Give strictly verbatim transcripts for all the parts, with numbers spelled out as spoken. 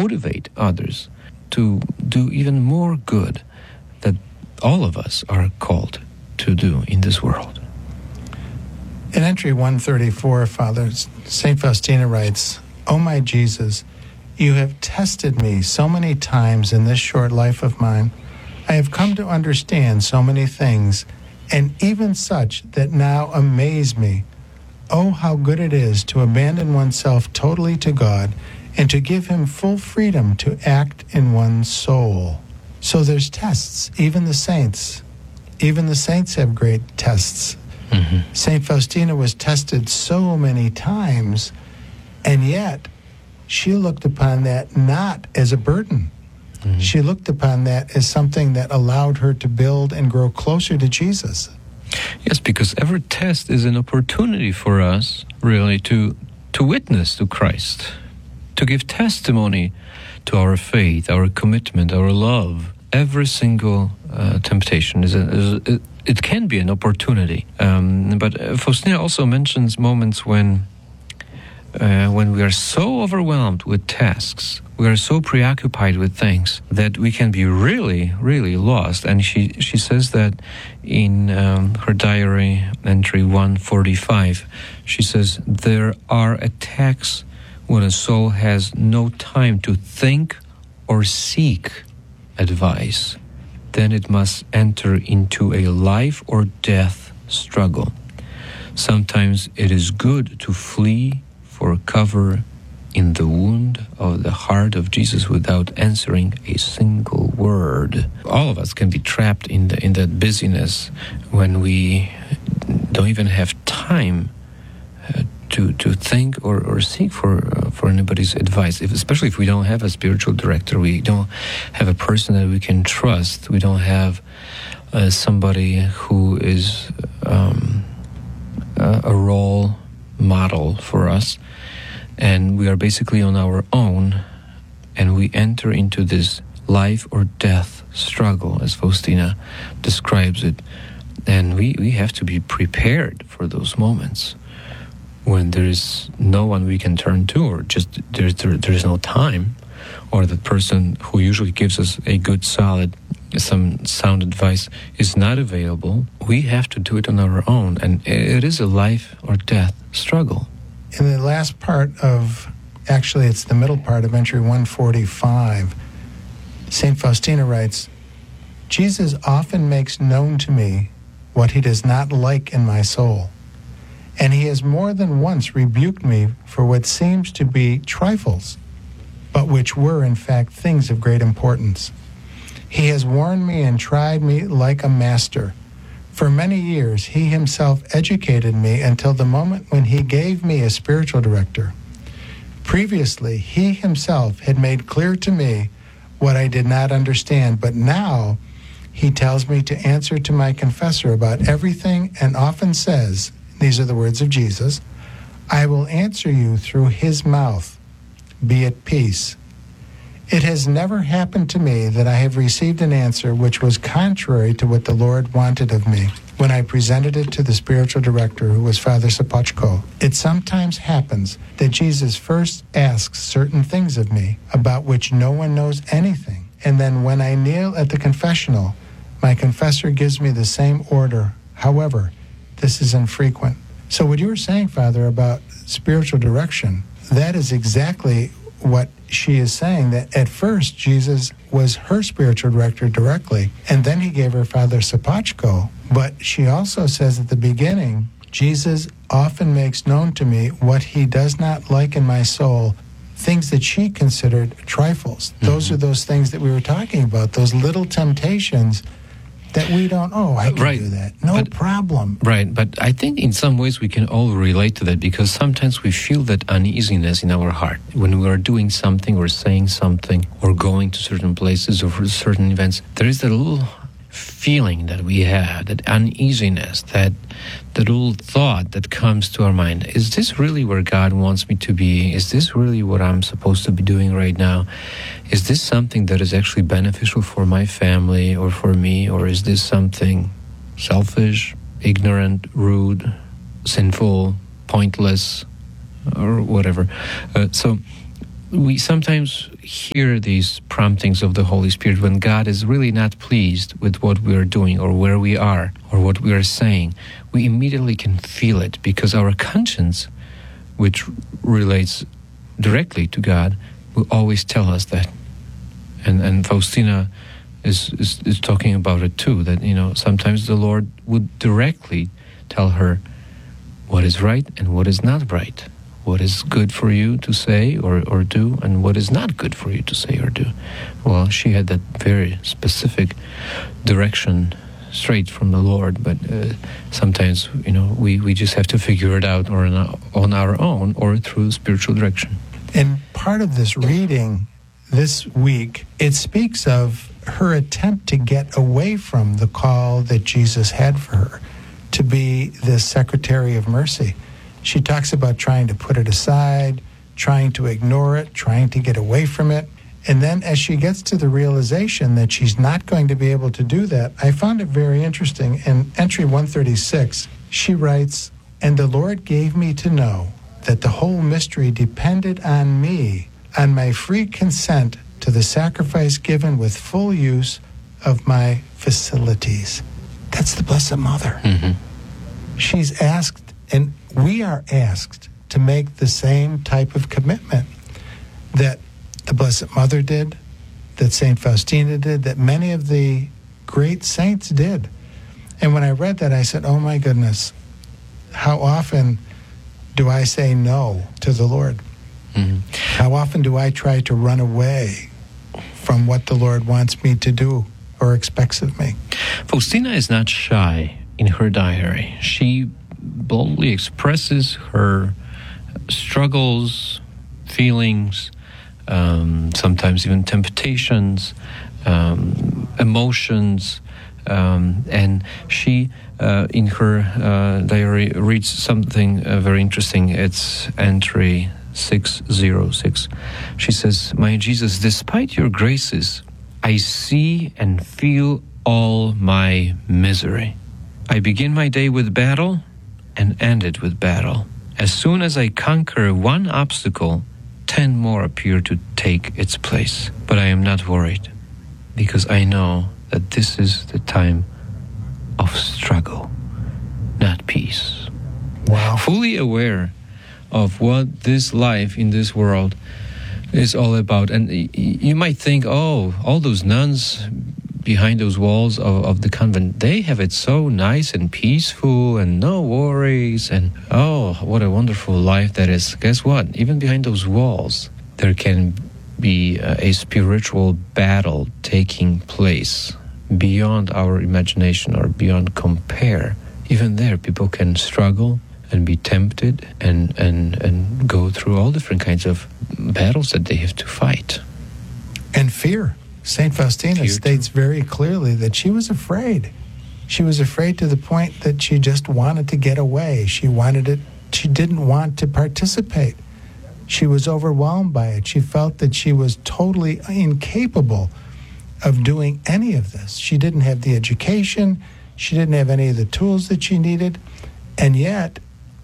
motivate others to do even more good that all of us are called to do in this world. In entry one thirty-four, Father, Saint Faustina writes, "O my Jesus, you have tested me so many times in this short life of mine. I have come to understand so many things, and even such that now amaze me. Oh, how good it is to abandon oneself totally to God and to give him full freedom to act in one's soul." So there's tests, even the saints. Even the saints have great tests. Mm-hmm. Saint Faustina was tested so many times, and yet she looked upon that not as a burden. Mm-hmm. She looked upon that as something that allowed her to build and grow closer to Jesus. Yes, because every test is an opportunity for us, really, to to witness to Christ, to give testimony to our faith, our commitment, our love. Every single uh, temptation is, a, is a, it can be an opportunity. Um, but uh, Faustina also mentions moments when uh, when we are so overwhelmed with tasks, we are so preoccupied with things that we can be really, really lost. And she, she says that in um, her diary entry one forty-five, she says, "There are attacks when a soul has no time to think or seek advice. Then it must enter into a life or death struggle. Sometimes it is good to flee for cover in the wound of the heart of Jesus without answering a single word." All of us can be trapped in the, in that busyness when we don't even have time uh, to to think or, or seek for uh, for anybody's advice. If, especially if we don't have a spiritual director, we don't have a person that we can trust. We don't have uh, somebody who is um, a, a role model for us, and we are basically on our own, and we enter into this life or death struggle, as Faustina describes it, and we, we have to be prepared for those moments when there is no one we can turn to, or just there, there, there is no time, or the person who usually gives us a good, solid, some sound advice is not available. We have to do it on our own, and it is a life or death struggle. In the last part of, actually it's the middle part of entry one forty-five, Saint Faustina writes, "Jesus often makes known to me what he does not like in my soul, and he has more than once rebuked me for what seems to be trifles, but which were in fact things of great importance. He has warned me and tried me like a master. For many years, he himself educated me until the moment when he gave me a spiritual director. Previously, he himself had made clear to me what I did not understand, but now he tells me to answer to my confessor about everything and often says," these are the words of Jesus, "I will answer you through his mouth. Be at peace." It has never happened to me that I have received an answer which was contrary to what the Lord wanted of me when I presented it to the spiritual director, who was Father Sapochko. It sometimes happens that Jesus first asks certain things of me about which no one knows anything, and then when I kneel at the confessional, my confessor gives me the same order. However, this is infrequent. So what you were saying, Father, about spiritual direction, that is exactly what she is saying, that at first Jesus was her spiritual director directly, and then he gave her Father Sapochko. But she also says at the beginning, Jesus often makes known to me what he does not like in my soul, things that she considered trifles. Mm-hmm. Those are those things that we were talking about, those little temptations that we don't, oh, I can right. do that. No but, problem. Right, but I think in some ways we can all relate to that, because sometimes we feel that uneasiness in our heart when we are doing something or saying something or going to certain places or for certain events. There is that little feeling that we have, that uneasiness, that that little thought that comes to our mind. Is this really where God wants me to be? Is this really what I'm supposed to be doing right now? Is this something that is actually beneficial for my family or for me? Or is this something selfish, ignorant, rude, sinful, pointless, or whatever? Uh, so we sometimes hear these promptings of the Holy Spirit, when God is really not pleased with what we are doing or where we are or what we are saying, we immediately can feel it, because our conscience, which relates directly to God, will always tell us that. And and Faustina is, is, is talking about it too, that, you know, sometimes the Lord would directly tell her what is right and what is not right, what is good for you to say or, or do, and what is not good for you to say or do. Well, she had that very specific direction straight from the Lord, but uh, sometimes, you know, we, we just have to figure it out or on, on our own or through spiritual direction. And part of this reading this week, it speaks of her attempt to get away from the call that Jesus had for her, to be the Secretary of Mercy. She talks about trying to put it aside, trying to ignore it, trying to get away from it. And then as she gets to the realization that she's not going to be able to do that, I found it very interesting. In entry one thirty-six, she writes, "And the Lord gave me to know that the whole mystery depended on me, on my free consent to the sacrifice given with full use of my facilities." That's the Blessed Mother. Mm-hmm. She's asked, and we are asked, to make the same type of commitment that the Blessed Mother did, that Saint Faustina did, that many of the great saints did. And when I read that, I said, oh my goodness, how often do I say no to the Lord? Mm-hmm. How often do I try to run away from what the Lord wants me to do or expects of me? Faustina is not shy in her diary. She boldly expresses her struggles, feelings, um, sometimes even temptations, um, emotions, um, and she, uh, in her uh, diary, reads something uh, very interesting. It's entry six oh six. She says, "My Jesus, despite your graces, I see and feel all my misery. I begin my day with battle and end it with battle. As soon as I conquer one obstacle, ten more appear to take its place. But I am not worried, because I know that this is the time of struggle, not peace." Wow. Fully aware of what this life in this world is all about. And y- you might think, oh, all those nuns behind those walls of, of the convent, they have it so nice and peaceful and no worries, and oh, what a wonderful life that is. Guess what? Even behind those walls, there can be uh, a spiritual battle taking place beyond our imagination or beyond compare. Even there, people can struggle and be tempted and, and, and go through all different kinds of battles that they have to fight. And fear. Saint Faustina Fear states too. very clearly that she was afraid. She was afraid to the point that she just wanted to get away. She wanted it. She didn't want to participate. She was overwhelmed by it. She felt that she was totally incapable of doing any of this. She didn't have the education. She didn't have any of the tools that she needed. And yet,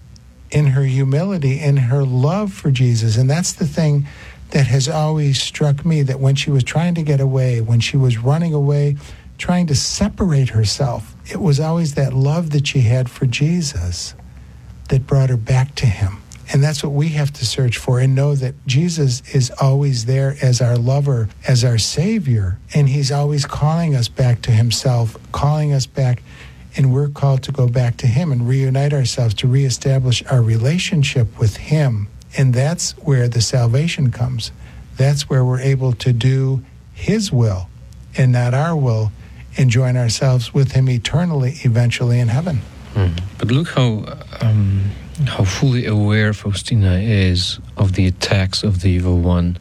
in her humility, in her love for Jesus, and that's the thing that has always struck me, that when she was trying to get away, when she was running away, trying to separate herself, it was always that love that she had for Jesus that brought her back to him. And that's what we have to search for, and know that Jesus is always there as our lover, as our Savior, and he's always calling us back to himself, calling us back, and we're called to go back to him and reunite ourselves, to reestablish our relationship with him. And that's where the salvation comes. That's where we're able to do his will and not our will, and join ourselves with him eternally, eventually in heaven. Mm. But look how um, how fully aware Faustina is of the attacks of the evil one,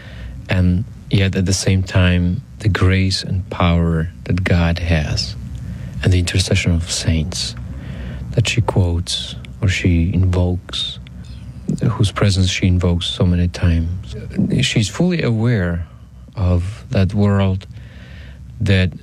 and yet at the same time the grace and power that God has, and the intercession of saints that she quotes or she invokes, whose presence she invokes so many times. She's fully aware of that world that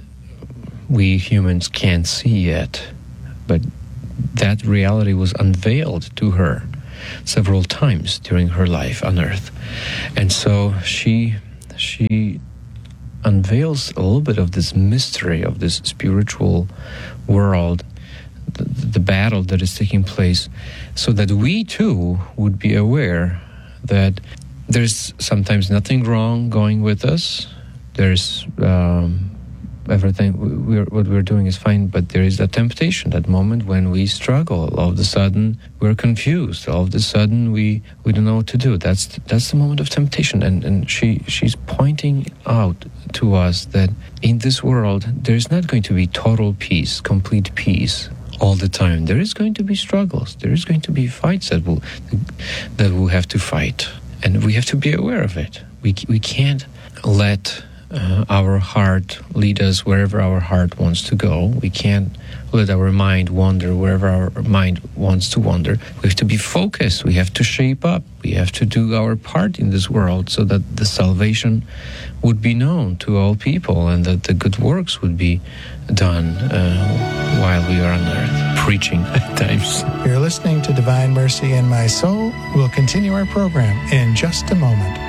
we humans can't see yet, but that reality was unveiled to her several times during her life on earth. And so she she unveils a little bit of this mystery of this spiritual world, the, the battle that is taking place, so that we too would be aware that there's sometimes nothing wrong going with us. There's um, everything, we're, what we're doing is fine, but there is that temptation, that moment when we struggle. All of a sudden, we're confused. All of a sudden, we, we don't know what to do. That's that's the moment of temptation. And, and she she's pointing out to us that in this world, there's not going to be total peace, complete peace all the time. There is going to be struggles. There is going to be fights that we'll, that we'll have to fight. And we have to be aware of it. We we can't let uh, our heart lead us wherever our heart wants to go. We can't let our mind wander wherever our mind wants to wander. We have to be focused. We have to shape up. We have to do our part in this world so that the salvation would be known to all people and that the good works would be done uh, while we are on earth, preaching at times. You're listening to Divine Mercy in My Soul. We'll continue our program in just a moment.